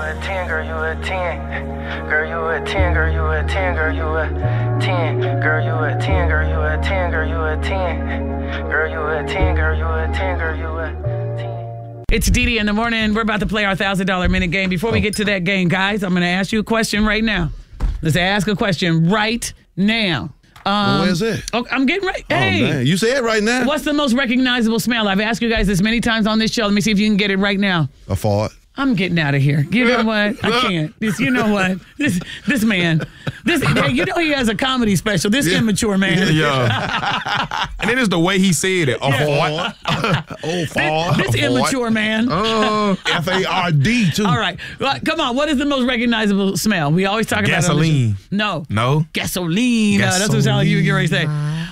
a 10, girl, you a 10. Girl, you a 10, girl, you a 10, girl, you a 10. Girl, you a 10, girl, you a 10, girl, you a 10. Girl, you a 10, girl, you a 10, girl, you a 10. It's Didi in the morning. We're about to play our $1,000 minute game. Before we get to that game, guys, I'm going to ask you a question right now. Let's ask a question right now. Where's it? Oh, I'm getting right. Hey, man. You say it right now. What's the most recognizable smell? I've asked you guys this many times on this show. Let me see if you can get it right now. A fart. I'm getting out of here. You know what? I can't. You know what? This man. Hey, you know he has a comedy special. This immature man. Yeah. And then it's the way he said it. Fart. Fart. This immature man. F-A-R-D too. All right. Well, come on. What is the most recognizable smell? We always talk about gasoline. No. Gasoline. That's what sounded like you were say.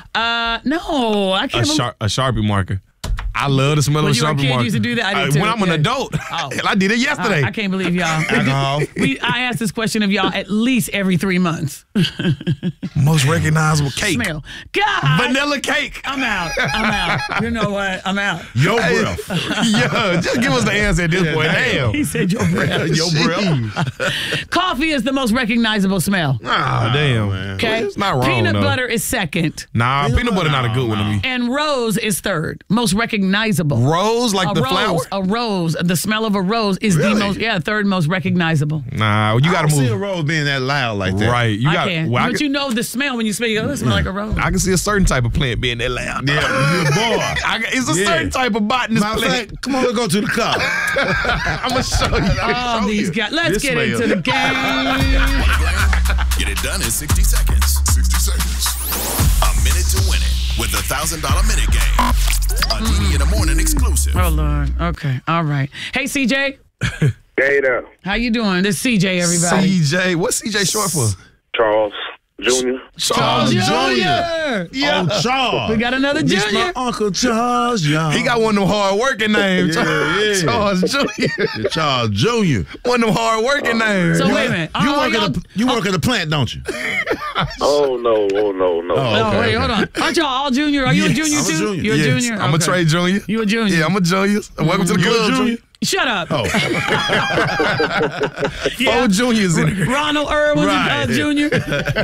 No, I can't. A Sharpie marker. I love the smell of a Sharpie marker. When you were a kid, you used to do that? I did too. When I'm an adult. I did it yesterday. I can't believe y'all. Alcohol. I ask this question of y'all at least every 3 months. Most recognizable cake. Smell. God. Vanilla cake. I'm out. You know what? I'm out. Your breath. Yeah, just give us the answer at this point. Damn. He said your breath. Your breath. Coffee is the most recognizable smell. Ah, damn. Man. Okay. It's not wrong, Peanut though. butter is second. Nah, peanut butter not a good one to me. And rose is third. Most recognizable. Rose, like the flower? A rose. The smell of a rose is the most, third most recognizable. Nah, you got to move. I don't see a rose being that loud like that. Right. You got. Well, but you know the smell when you smell. You go, it smells like a rose. I can see a certain type of plant being that loud. Yeah, good boy. It's a certain type of botanist plant. Fact, come on, let's go to the car. I'm going to show you. All these guys. Let's get into the game. Get it done in 60 seconds. 60 seconds. A minute to win it with the $1,000 minute game. A Didi in the morning exclusive. Oh, Lord. Okay. All right. Hey, CJ. Hey there. How you doing? This is CJ, everybody. CJ. What's CJ short for? Charles Jr. Charles Jr. Yeah. Oh, Charles. We got another This junior. my Uncle Charles, y'all. He got one of them hard-working names. Yeah. Charles Jr. Charles Jr. One of them hard-working names. So wait a minute. You work at the plant, don't you? Oh, no. Oh, wait, hold on. Aren't y'all all junior? Are you a junior I'm a too? junior. You're a junior? I'm a Trey Junior. You a junior? Yeah, I'm a junior. Welcome to the club, Junior. Shut up. Oh. 4 juniors in there. Ronald Earl was a junior.